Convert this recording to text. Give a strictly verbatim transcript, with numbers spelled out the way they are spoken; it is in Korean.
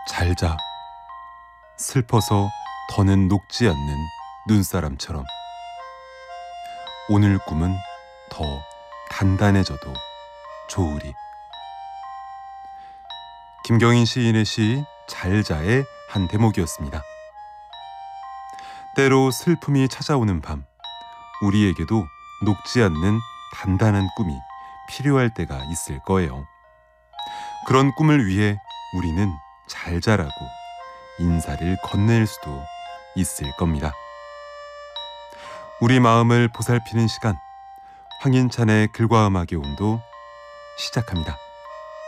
잘 자. 슬퍼서 더는 녹지 않는 눈사람처럼 오늘 꿈은 더 단단해져도 좋으리. 김경인 시인의 시 잘자의 한 대목이었습니다. 때로 슬픔이 찾아오는 밤, 우리에게도 녹지 않는 단단한 꿈이 필요할 때가 있을 거예요. 그런 꿈을 위해 우리는 잘 자라고 인사를 건넬 수도 있을 겁니다. 우리 마음을 보살피는 시간, 황인찬의 글과 음악의 온도 시작합니다.